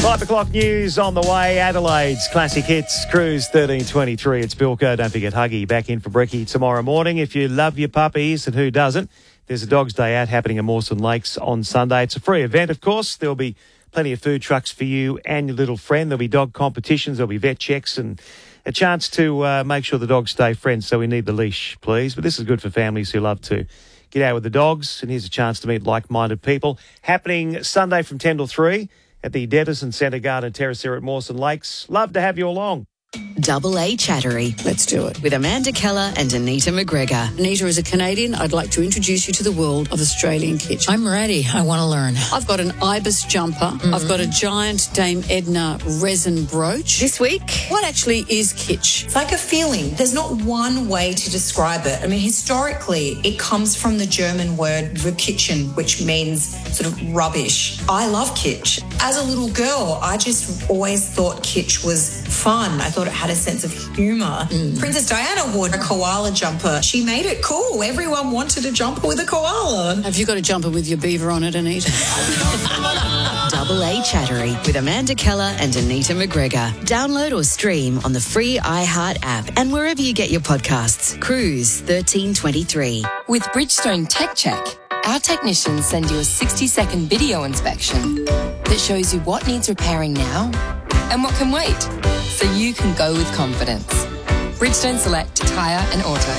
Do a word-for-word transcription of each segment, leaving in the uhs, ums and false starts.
Five o'clock news on the way. Adelaide's Classic Hits Cruise thirteen twenty-three. It's Bilko. Don't forget Huggy back in for brekkie tomorrow morning. If you love your puppies, and who doesn't, there's a Dog's Day Out happening in Mawson Lakes on Sunday. It's a free event, of course. There'll be plenty of food trucks for you and your little friend. There'll be dog competitions. There'll be vet checks and a chance to uh, make sure the dogs stay friends. So we need the leash, please. But this is good for families who love to get out with the dogs. And here's a chance to meet like-minded people. Happening Sunday from ten till three at the Denizen Centre Garden Terrace here at Mawson Lakes. Love to have you along. Double A Chattery. Let's do it. With Amanda Keller and Anita McGregor. Anita, as a Canadian, I'd like to introduce you to the world of Australian kitsch. I'm ready. I want to learn. I've got an ibis jumper. Mm-hmm. I've got a giant Dame Edna resin brooch. This week, what actually is kitsch? It's like a feeling. There's not one way to describe it. I mean, historically, it comes from the German word verkitchen, which means sort of rubbish. I love kitsch. As a little girl, I just always thought kitsch was fun. I thought it had a sense of humour. Mm. Princess Diana wore a koala jumper. She made it cool. Everyone wanted a jumper with a koala. Have you got a jumper with your beaver on it, Anita? Double A Chattery with Amanda Keller and Anita McGregor. Download or stream on the free iHeart app and wherever you get your podcasts. Cruise thirteen twenty-three. With Bridgestone Tech Check, our technicians send you a sixty-second video inspection that shows you what needs repairing now and what can wait, so you can go with confidence. Bridgestone Select Tyre and Auto.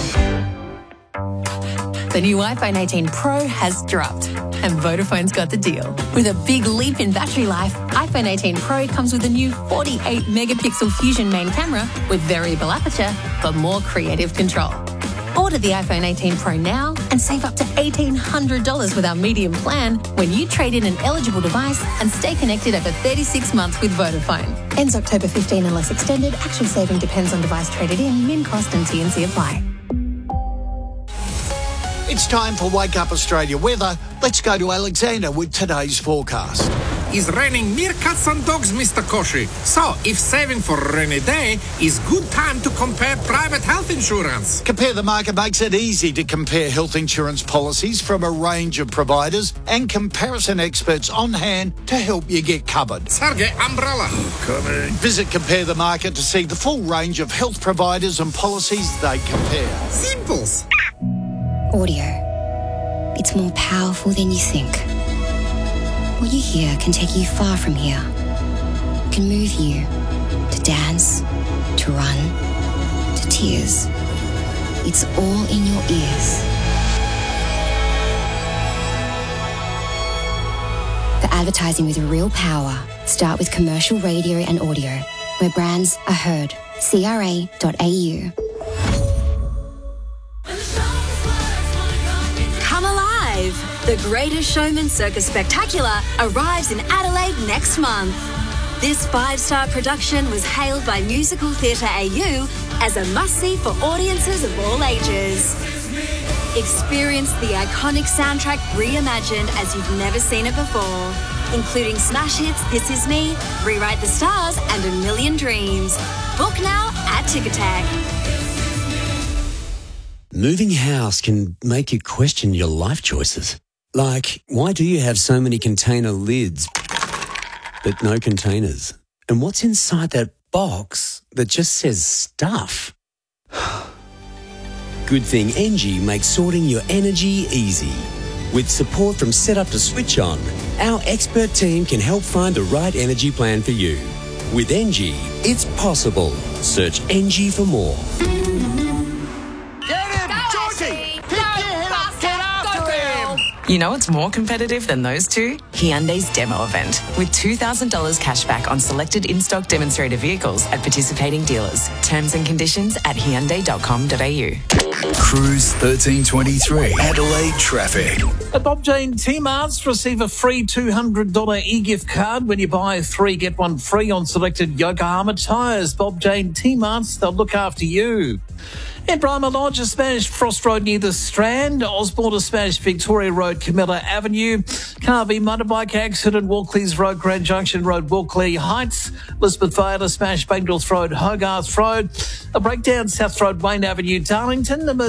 The new iPhone eighteen Pro has dropped, and Vodafone's got the deal. With a big leap in battery life, iPhone eighteen Pro comes with a new forty-eight megapixel Fusion main camera with variable aperture for more creative control. Order the iPhone eighteen Pro now and save up to eighteen hundred dollars with our medium plan when you trade in an eligible device and stay connected over thirty-six months with Vodafone. Ends October fifteenth unless extended. Actual saving depends on device traded in. Min cost and T and C apply. It's time for Wake Up Australia weather. Let's go to Alexander with today's forecast. It's raining meerkats and dogs, Mister Koshi. So, if saving for a rainy day is good time to compare private health insurance. Compare the Market makes it easy to compare health insurance policies from a range of providers and comparison experts on hand to help you get covered. Sergey, umbrella. Coming. Visit Compare the Market to see the full range of health providers and policies they compare. Simples. Audio. It's more powerful than you think. What you hear can take you far from here. It can move you to dance, to run, to tears. It's all in your ears. For advertising with real power, start with commercial radio and audio, where brands are heard. C R A dot A U. The Greatest Showman Circus Spectacular arrives in Adelaide next month. This five-star production was hailed by Musical Theatre A U as a must-see for audiences of all ages. Experience the iconic soundtrack reimagined as you've never seen it before, including smash hits This Is Me, Rewrite the Stars, and A Million Dreams. Book now at Ticketek. Moving house can make you question your life choices. Like, why do you have so many container lids, but no containers? And what's inside that box that just says stuff? Good thing Engie makes sorting your energy easy. With support from Setup to Switch On, our expert team can help find the right energy plan for you. With Engie, it's possible. Search Engie for more. You know what's more competitive than those two? Hyundai's demo event, with two thousand dollars cash back on selected in-stock demonstrator vehicles at participating dealers. Terms and conditions at hyundai dot com dot a u. Cruise thirteen twenty-three, Adelaide traffic. At Bob Jane T-Marts, receive a free two hundred dollars e-gift card when you buy three, get one free on selected Yokohama tyres. Bob Jane T-Marts, they'll look after you. At Brahma Lodge, a smashed Frost Road near the Strand. Osborne, a smashed Victoria Road, Camilla Avenue. Carvey motorbike accident, Walkleys Road, Grand Junction Road, Walkley Heights. Elizabeth Vale, a smashed Bangles Road, Hogarth Road. A breakdown, South Road, Wayne Avenue, Darlington.